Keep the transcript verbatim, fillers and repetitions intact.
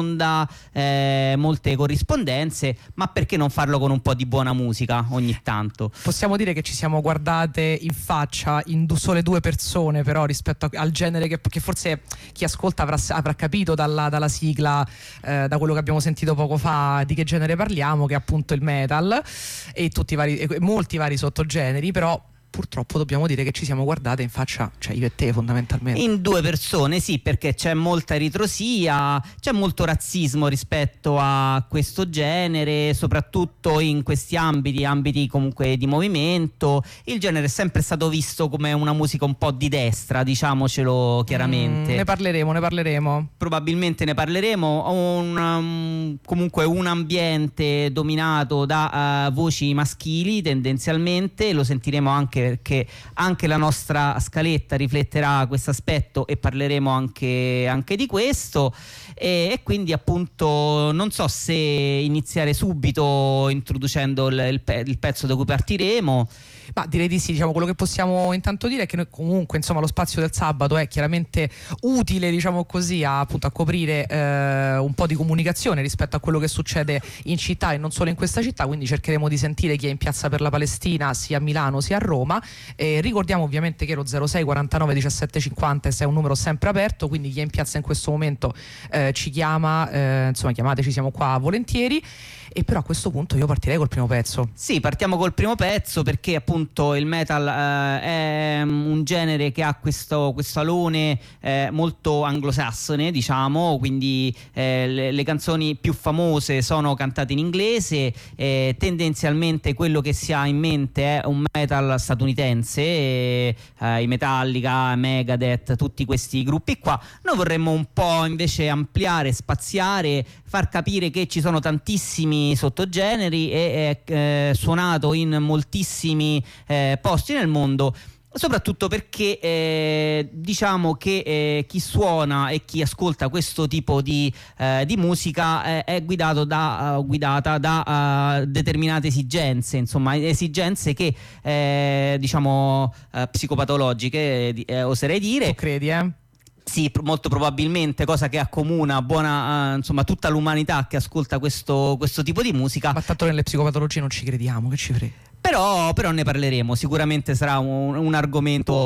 onda, eh, molte corrispondenze, ma perché non farlo con un po' di buona musica ogni tanto? Possiamo dire che ci siamo guardate in faccia in du- sole due persone, però rispetto a- al genere che, che forse chi ascolta avrà, avrà capito dalla, dalla sigla, eh, da quello che abbiamo sentito poco fa, di che genere parliamo, che è appunto il metal e tutti i vari, e molti vari sottogeneri, però purtroppo dobbiamo dire che ci siamo guardate in faccia, cioè io e te fondamentalmente. In due persone, sì, perché c'è molta ritrosia, c'è molto razzismo rispetto a questo genere, soprattutto in questi ambiti, ambiti comunque di movimento. Il genere è sempre stato visto come una musica un po' di destra, diciamocelo chiaramente. Mm, ne parleremo, ne parleremo. Probabilmente ne parleremo. Un, um, comunque un ambiente dominato da uh, voci maschili tendenzialmente, lo sentiremo anche perché anche la nostra scaletta rifletterà questo aspetto e parleremo anche, anche di questo, e, e quindi appunto non so se iniziare subito introducendo il, il, pe- il pezzo da cui partiremo. Ma direi di sì, diciamo, quello che possiamo intanto dire è che noi comunque insomma lo spazio del sabato è chiaramente utile, diciamo così, a, appunto a coprire eh, un po' di comunicazione rispetto a quello che succede in città e non solo in questa città, quindi cercheremo di sentire chi è in piazza per la Palestina sia a Milano sia a Roma. E ricordiamo ovviamente che lo zero sei quarantanove diciassette cinquanta è un numero sempre aperto, quindi chi è in piazza in questo momento eh, ci chiama, eh, insomma chiamateci, siamo qua volentieri. E però a questo punto io partirei col primo pezzo. Sì, partiamo col primo pezzo perché appunto il metal eh, è un genere che ha questo, questo alone eh, molto anglosassone, diciamo, quindi eh, le, le canzoni più famose sono cantate in inglese, eh, tendenzialmente quello che si ha in mente è un metal statunitense, eh, i Metallica, Megadeth, tutti questi gruppi qua. Noi vorremmo un po' invece ampliare, spaziare, far capire che ci sono tantissimi sottogeneri e è eh, suonato in moltissimi eh, posti nel mondo, soprattutto perché eh, diciamo che eh, chi suona e chi ascolta questo tipo di, eh, di musica eh, è guidato da, uh, guidata da uh, determinate esigenze, insomma esigenze che eh, diciamo uh, psicopatologiche, eh, oserei dire. Tu credi, eh? Sì, molto probabilmente, cosa che accomuna buona, uh, insomma, tutta l'umanità che ascolta questo, questo tipo di musica. Ma tanto nelle psicopatologie non ci crediamo, che ci frega. Però, però ne parleremo, sicuramente sarà un, un argomento